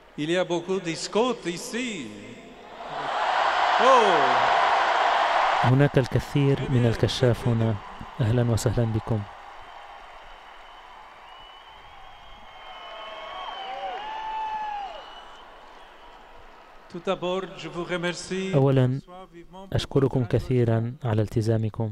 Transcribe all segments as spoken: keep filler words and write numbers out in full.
Il y a beaucoup de Scots ici. Oh. هناك الكثير من الكشاف هنا. أهلا وسهلا بكم. أولا أشكركم كثيرا على التزامكم.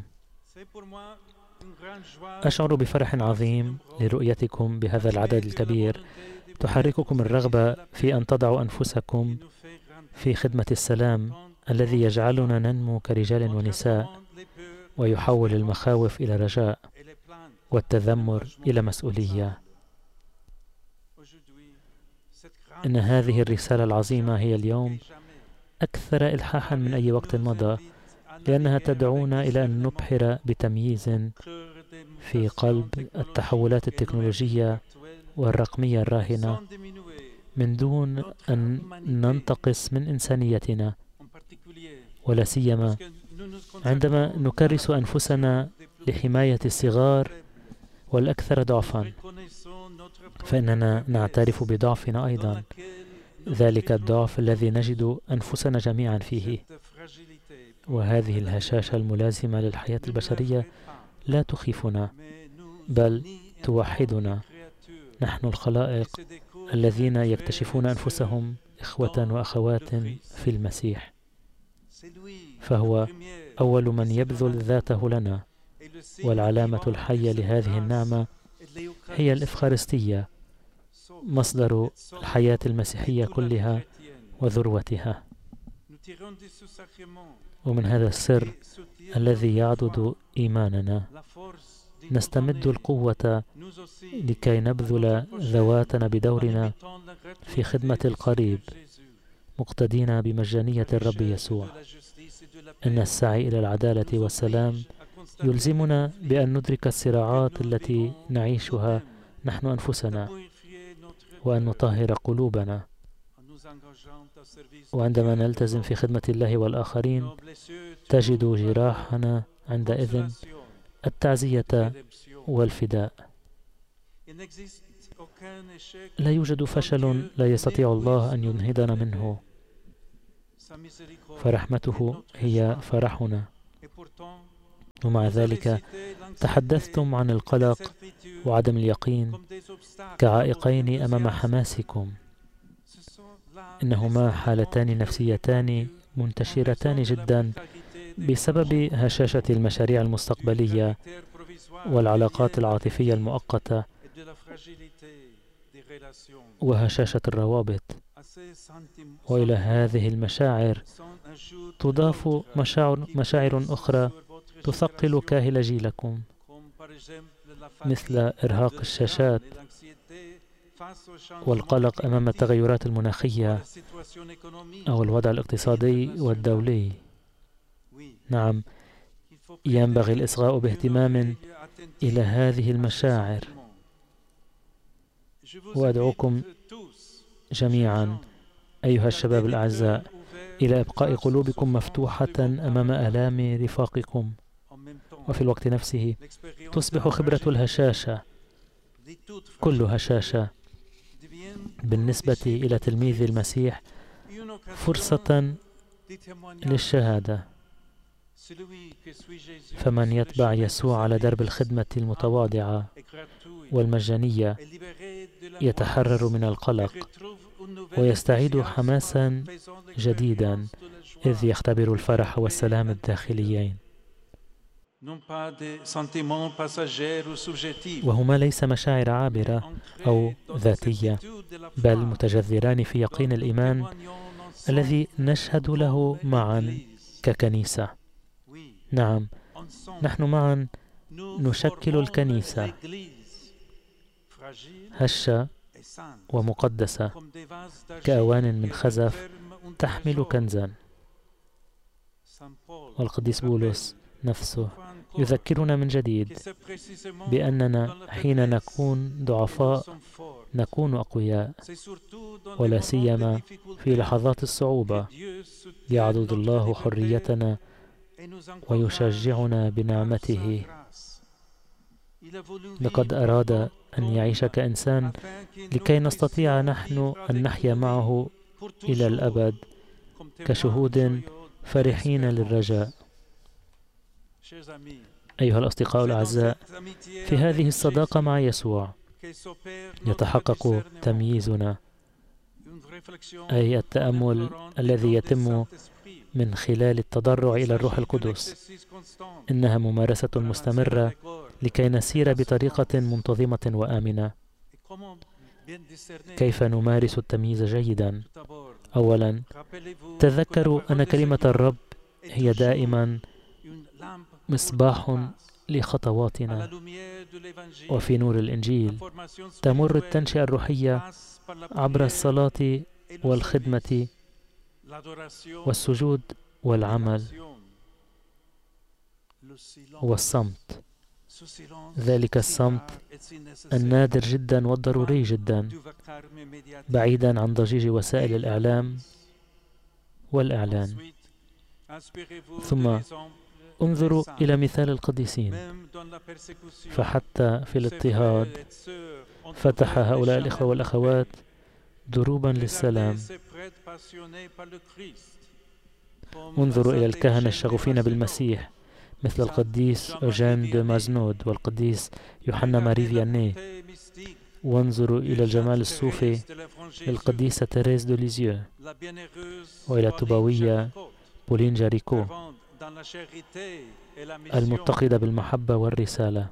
أشعر بفرح عظيم لرؤيتكم بهذا العدد الكبير. تحرككم الرغبة في أن تضعوا أنفسكم في خدمة السلام الذي يجعلنا ننمو كرجال ونساء ويحول المخاوف إلى رجاء والتذمر إلى مسؤولية. إن هذه الرسالة العظيمة هي اليوم أكثر إلحاحا من أي وقت مضى، لأنها تدعونا إلى أن نبحر بتمييز في قلب التحولات التكنولوجية والرقمية الراهنة من دون أن ننتقص من إنسانيتنا، ولا سيما عندما نكرس أنفسنا لحماية الصغار والأكثر ضعفا، فإننا نعترف بضعفنا أيضا، ذلك الضعف الذي نجد أنفسنا جميعا فيه. وهذه الهشاشة الملازمة للحياة البشرية لا تخيفنا بل توحدنا. نحن الخلائق الذين يكتشفون أنفسهم إخوة وأخوات في المسيح، فهو أول من يبذل ذاته لنا. والعلامة الحية لهذه النعمة هي الإفخارستية، مصدر الحياة المسيحية كلها وذروتها. ومن هذا السر الذي يعضد إيماننا نستمد القوة لكي نبذل ذواتنا بدورنا في خدمة القريب، مقتدين بمجانية الرب يسوع. إن السعي إلى العدالة والسلام يلزمنا بأن ندرك الصراعات التي نعيشها نحن أنفسنا، وأن نطهر قلوبنا. وعندما نلتزم في خدمة الله والآخرين تجد جراحنا عندئذ التعزية والفداء. لا يوجد فشل لا يستطيع الله أن ينهضنا منه، فرحمته هي فرحنا. ومع ذلك تحدثتم عن القلق وعدم اليقين كعائقين أمام حماسكم. إنهما حالتان نفسيتان منتشرتان جدا بسبب هشاشة المشاريع المستقبلية والعلاقات العاطفية المؤقتة وهشاشة الروابط. وإلى هذه المشاعر تضاف مشاعر, مشاعر أخرى تثقل كاهل جيلكم، مثل إرهاق الشاشات والقلق أمام التغيرات المناخية أو الوضع الاقتصادي والدولي. نعم، ينبغي الإصغاء باهتمام إلى هذه المشاعر. وأدعوكم جميعا أيها الشباب الأعزاء إلى إبقاء قلوبكم مفتوحة أمام آلام رفاقكم، وفي الوقت نفسه تصبح خبرة الهشاشة، كل هشاشة بالنسبة إلى تلميذ المسيح فرصة للشهادة. فمن يتبع يسوع على درب الخدمة المتواضعة والمجانية يتحرر من القلق ويستعيد حماسا جديدا، إذ يختبر الفرح والسلام الداخليين، وهما ليس مشاعر عابرة أو ذاتية، بل متجذران في يقين الإيمان الذي نشهد له معا ككنيسة. نعم، نحن معا نشكل الكنيسة، هشة ومقدسة كأوان من خزف تحمل كنزا. والقديس بولس نفسه يذكرنا من جديد بأننا حين نكون ضعفاء نكون أقوياء، ولا سيما في لحظات الصعوبة يعضد الله حريتنا ويشجعنا بنعمته. لقد أراد أن يعيش كإنسان لكي نستطيع نحن أن نحيا معه إلى الأبد كشهود فرحين للرجاء. أيها الأصدقاء الأعزاء، في هذه الصداقة مع يسوع يتحقق تمييزنا، أي التأمل الذي يتم من خلال التضرع إلى الروح القدس. إنها ممارسة مستمرة لكي نسير بطريقة منتظمة وآمنة. كيف نمارس التمييز جيدا؟ أولا، تذكروا أن كلمة الرب هي دائما مصباح لخطواتنا، وفي نور الإنجيل تمر التنشئة الروحية عبر الصلاة والخدمة والسجود والعمل والصمت. ذلك الصمت النادر جدا والضروري جدا، بعيدا عن ضجيج وسائل الإعلام والإعلان. ثم انظروا إلى مثال القديسين، فحتى في الاضطهاد فتح هؤلاء الإخوة والأخوات دروبا للسلام. انظروا إلى الكهنة الشغوفين بالمسيح مثل القديس أوجين دو مازنود والقديس يوحنا ماري فياني، وانظروا إلى الجمال الصوفي للقديسة تيريز دو ليزيو، وإلى الطوباوية بولين جاريكو المتقدة بالمحبة والرسالة،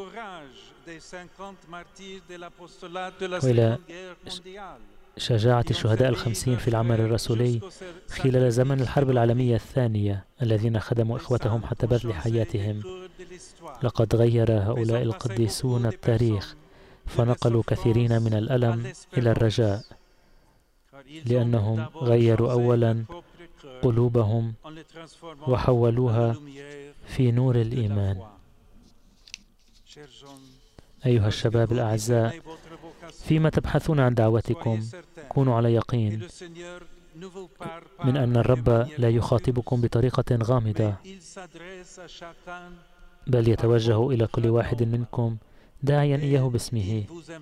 وإلى شجاعة الشهداء الخمسين في العمل الرسولي خلال زمن الحرب العالمية الثانية الذين خدموا إخوتهم حتى بذل حياتهم. لقد غير هؤلاء القديسون التاريخ، فنقلوا كثيرين من الألم إلى الرجاء، لأنهم غيروا أولا قلوبهم وحولوها في نور الإيمان. أيها الشباب الأعزاء، فيما تبحثون عن دعوتكم كونوا على يقين من أن الرب لا يخاطبكم بطريقة غامضة، بل يتوجه إلى كل واحد منكم داعيا إياه باسمه،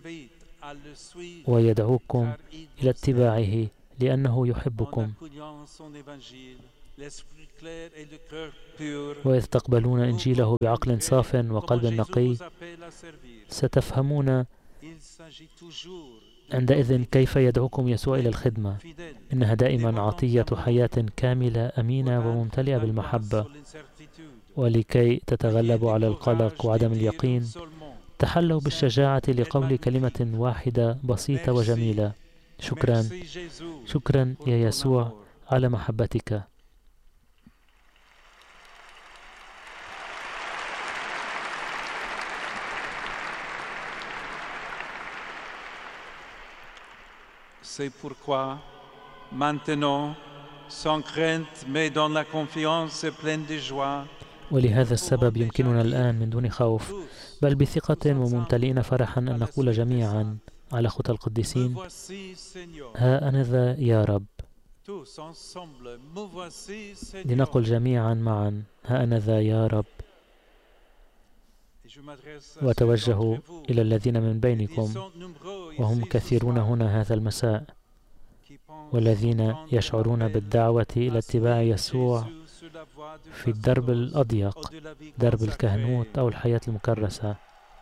ويدعوكم إلى اتباعه لأنه يحبكم. وإذ تقبلون إنجيله بعقل صاف وقلب نقي ستفهمون عندئذ كيف يدعوكم يسوع إلى الخدمة. إنها دائما عطية حياة كاملة أمينة وممتلئة بالمحبة. ولكي تتغلبوا على القلق وعدم اليقين، تحلوا بالشجاعة لقول كلمة واحدة بسيطة وجميلة: شكرا، شكرا يا يسوع على محبتك. C'est pourquoi, maintenant, sans crainte, mais dans la confiance pleine de joie. ولهذا السبب يمكننا الآن من دون خوف بل بثقة وممتلئين فرحا أن نقول جميعا على خطى القديسين: ها أنا ذا يا رب. لنقل جميعا معا: ها أنا ذا يا رب. وأتوجه إلى الذين من بينكم وهم كثيرون هنا هذا المساء، والذين يشعرون بالدعوة إلى اتباع يسوع في الدرب الأضيق، درب الكهنوت أو الحياة المكرسة.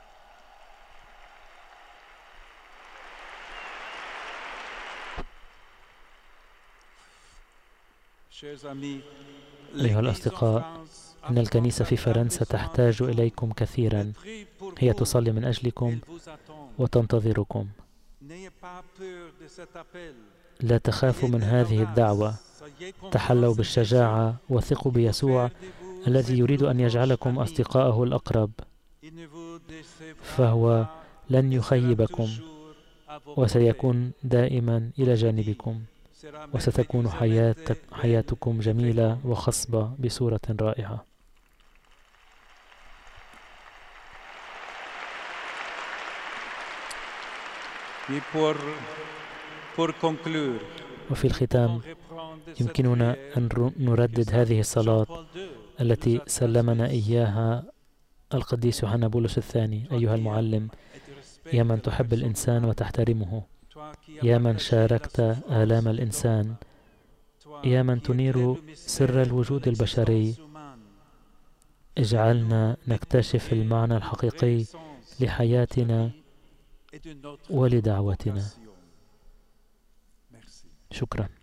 أيها الأصدقاء، إن الكنيسة في فرنسا تحتاج إليكم كثيرا. هي تصلي من أجلكم وتنتظركم. لا تخافوا من هذه الدعوة، تحلوا بالشجاعة وثقوا بيسوع الذي يريد أن يجعلكم أصدقاءه الأقرب، فهو لن يخيبكم وسيكون دائما إلى جانبكم، وستكون حياتك حياتكم جميلة وخصبة بصورة رائعة. وفي الختام يمكننا أن نردد هذه الصلاة التي سلمنا إياها القديس يوحنا بولس الثاني: أيها المعلم، يا من تحب الإنسان وتحترمه، يا من شاركت آلام الإنسان، يا من تنير سر الوجود البشري، اجعلنا نكتشف المعنى الحقيقي لحياتنا ولدعوتنا. شكرا.